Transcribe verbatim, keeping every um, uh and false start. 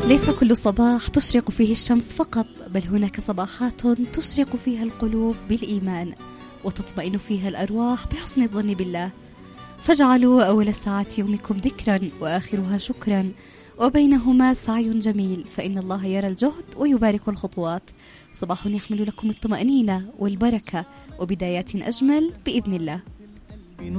ليس كل صباح تشرق فيه الشمس فقط، بل هناك صباحات تشرق فيها القلوب بالإيمان وتطمئن فيها الأرواح بحسن الظن بالله. فاجعلوا أول ساعات يومكم ذكرا وآخرها شكرا، وبينهما سعي جميل، فإن الله يرى الجهد ويبارك الخطوات. صباح يحمل لكم الطمأنينة والبركة وبدايات أجمل بإذن الله.